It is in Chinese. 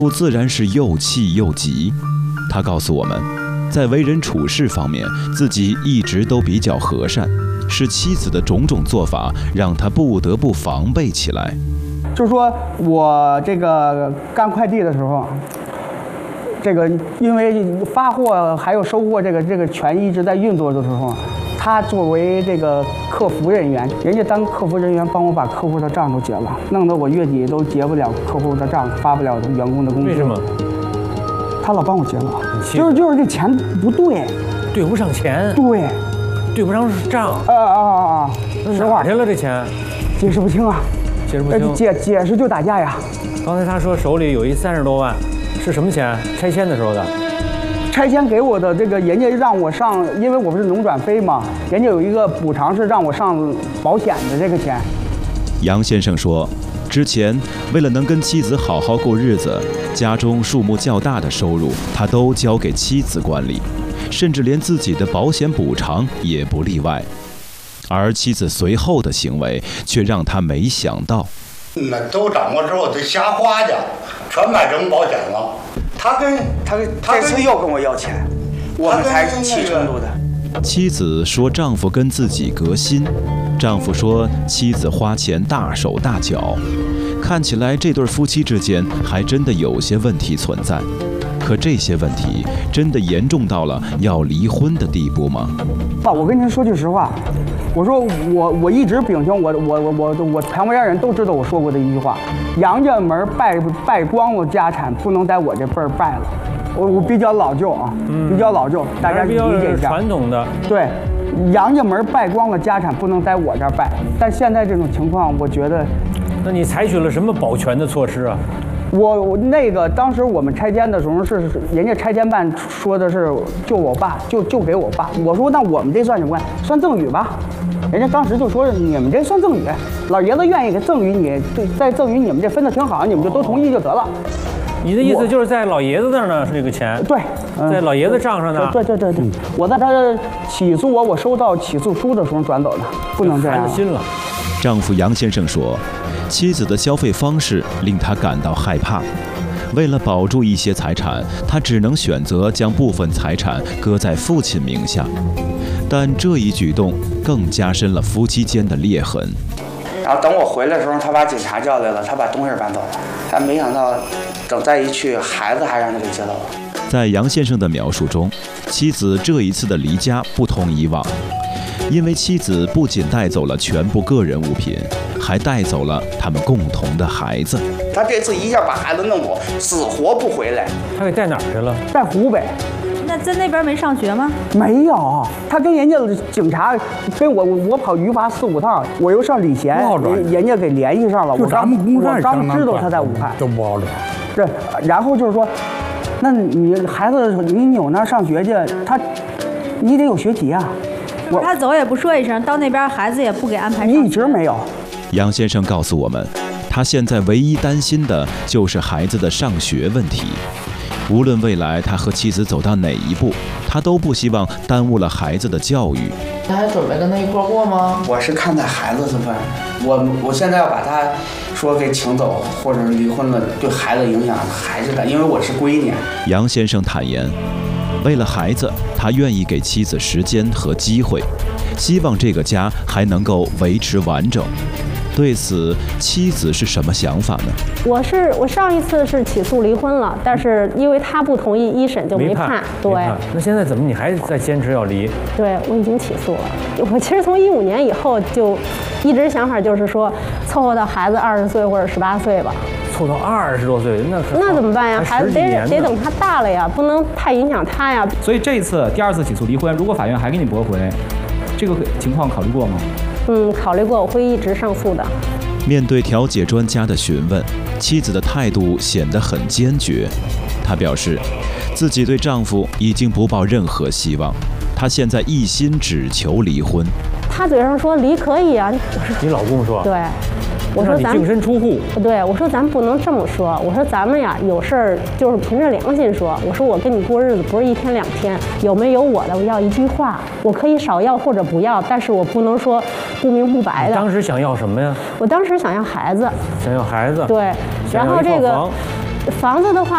自然是又气又急。他告诉我们，在为人处事方面，自己一直都比较和善，是妻子的种种做法让他不得不防备起来。 就是说我这个干快递的时候，这个因为发货还有收货这个权一直在运作的时候，他作为这个客服人员，人家当客服人员帮我把客户的账都结了，弄得我月底都结不了客户的账，发不了员工的工资。 为什么？ 他老帮我结了，就是这钱不对， 对不上钱， 对， 对不上账。 那哪儿去了这钱？ 解释不清啊， 解释不清。 解释就打架呀。 刚才他说手里有30多万，是什么钱？拆迁的时候的。 拆迁给我的这个，人家让我上，因为我不是农转非嘛，人家有一个补偿是让我上保险的这个钱。 杨先生说，之前为了能跟妻子好好过日子，家中数目较大的收入他都交给妻子管理，甚至连自己的保险补偿也不例外。而妻子随后的行为却让他没想到， 那都掌握之后得瞎花去，全买什么保险了？他这次又跟我要钱，我们才起冲突的。 妻子说丈夫跟自己隔心，丈夫说妻子花钱大手大脚，看起来这对夫妻之间还真的有些问题存在。可这些问题真的严重到了要离婚的地步吗？ 我跟您说句实话，我说我一直秉承我旁边人都知道我说过的一句话：杨家门败光了家产，不能在我这辈儿败了。我比较老旧啊，比较老旧，大家理解一下。 传统的对，杨家门败光了家产，不能在我这儿败。但现在这种情况，我觉得， 那你采取了什么保全的措施啊？ 我那个当时我们拆迁的时候是人家拆迁办说的是就我爸就给我爸，我说那我们这算什么？算赠与吧。人家当时就说你们这算赠与，老爷子愿意给赠与你，再赠与你们这分的挺好，你们就都同意就得了。 你的意思就是在老爷子那儿呢，是这个钱？ 对， 在老爷子账上呢。 对，我在他起诉我收到起诉书的时候转走的，不能这样。 寒心了。 丈夫杨先生说，妻子的消费方式令他感到害怕。为了保住一些财产，他只能选择将部分财产搁在父亲名下。但这一举动更加深了夫妻间的裂痕。 然后等我回来的时候，他把警察叫来了，他把东西搬走了。他没想到，等再一去，孩子还让他给接走了。 在杨先生的描述中，妻子这一次的离家不同以往，因为妻子不仅带走了全部个人物品，还带走了他们共同的孩子。 他这次一下把孩子弄走，死活不回来。 他给带哪儿去了？ 在湖北。 那在那边没上学吗？ 没有，他跟人家警察跟我跑于法4、5趟，我又上礼贤，人家给联系上了。我刚知道他在武汉， 都不好找。 这，然后就是说，那你孩子你扭那上学去，你得有学籍啊。 他走也不说一声，到那边孩子也不给安排上学。 一直没有。 杨先生告诉我们，他现在唯一担心的就是孩子的上学问题。无论未来他和妻子走到哪一步，他都不希望耽误了孩子的教育。 你还准备跟他一块过吗？ 我是看在孩子这份，我现在要把他说给请走，或者是离婚了，对孩子影响还是大，因为我是闺女。 杨先生坦言，为了孩子，他愿意给妻子时间和机会，希望这个家还能够维持完整。对此，妻子是什么想法呢？ 我上一次是起诉离婚了，但是因为他不同意，一审就没判。对。 那现在怎么你还在坚持要离？ 对，我已经起诉了。我其实从15年以后就一直想法就是说，凑合到孩子20岁或者18岁吧。 凑到20多岁， 那怎么办呀？孩子得等他大了呀，不能太影响他呀。 所以这一次第2次起诉离婚，如果法院还给你驳回，这个情况考虑过吗？ 考虑过，我会一直上诉的。 面对调解专家的询问，妻子的态度显得很坚决。她表示，自己对丈夫已经不抱任何希望，她现在一心只求离婚。 她嘴上说离可以啊， 你老公说对。我说咱净身出户， 对，我说咱不能这么说。我说咱们呀，有事儿就是凭着良心说。我说我跟你过日子不是1天2天，有没有我的，我要一句话，我可以少要或者不要，但是我不能说不明不白的。 当时想要什么呀？ 我当时想要孩子。 想要孩子。 对，然后这个房子的话。